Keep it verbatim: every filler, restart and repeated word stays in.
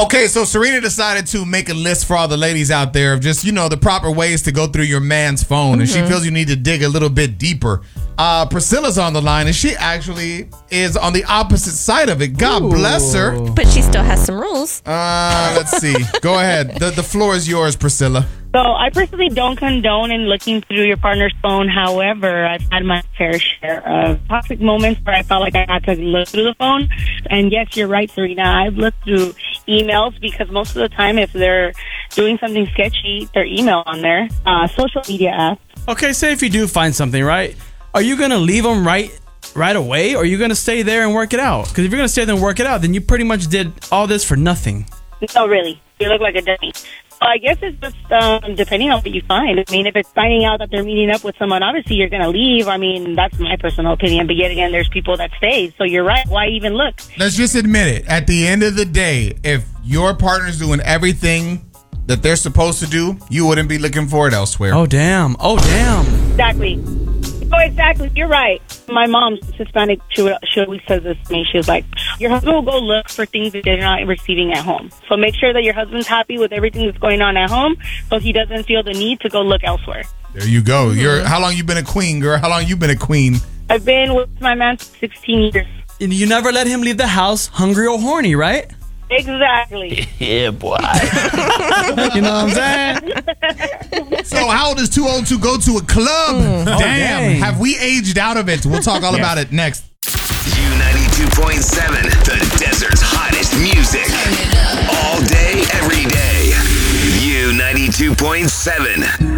Okay, so Serena decided to make a list for all the ladies out there of just, you know, the proper ways to go through your man's phone. Mm-hmm. And she feels you need to dig a little bit deeper. Uh, Priscilla's on the line, and she actually is on the opposite side of it. God Ooh. bless her. But she still has some rules. Uh, let's see. Go ahead. The, the floor is yours, Priscilla. So I personally don't condone in looking through your partner's phone. However, I've had my fair share of toxic moments where I felt like I had to look through the phone. And yes, you're right, Serena. I've looked through emails because most of the time if they're doing something sketchy, their email on there, uh, social media apps. Okay, say if you do find something, right? Are you going to leave them right right away, or are you going to stay there and work it out? Because if you're going to stay there and work it out, then you pretty much did all this for nothing. No, really. You look like a dummy. Well, I guess it's just um, depending on what you find. I mean, if it's finding out that they're meeting up with someone, obviously you're going to leave. I mean, that's my personal opinion. But yet again, there's people that stay. So you're right. Why even look? Let's just admit it. At the end of the day, if your partner's doing everything that they're supposed to do, you wouldn't be looking for it elsewhere. Oh, damn. Oh, damn. Exactly. Oh, exactly. You're right. My mom's Hispanic. She, would, she always says this to me. She was like, your husband will go look for things that they're not receiving at home. So make sure that your husband's happy with everything that's going on at home so he doesn't feel the need to go look elsewhere. There you go. Mm-hmm. You're How long you been a queen, girl? How long you been a queen? I've been with my man for sixteen years. And you never let him leave the house hungry or horny, right? Exactly. Yeah, boy. You know what I'm saying? So how old is too old to go to a club? Mm. Damn. Oh, dang. Have we aged out of it? We'll talk all yeah. about it next. U ninety-two point seven, the desert's hottest music. All day, every day. U ninety-two point seven.